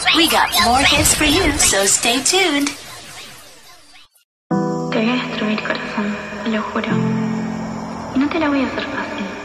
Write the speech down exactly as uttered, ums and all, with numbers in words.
We got more hits for you, so stay tuned. Te voy a destruir, corazón, te lo juro. Y no te la voy a hacer fácil.